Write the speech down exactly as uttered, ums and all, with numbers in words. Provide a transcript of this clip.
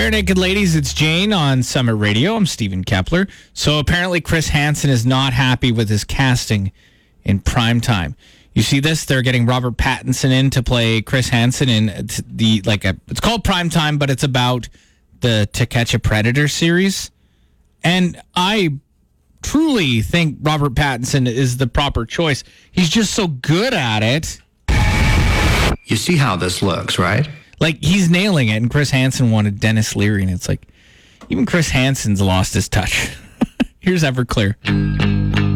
Bare Naked Ladies, it's Jane on Summit Radio. I'm Stephen Kepler. So apparently Chris Hansen is not happy with his casting in Primetime. You see this? They're getting Robert Pattinson in to play Chris Hansen in the, like, a, it's called Primetime, but it's about the To Catch a Predator series. And I truly think Robert Pattinson is the proper choice. He's just so good at it. You see how this looks, right? Like, he's nailing it, and Chris Hansen wanted Dennis Leary, and it's like, even Chris Hansen's lost his touch. Here's Everclear.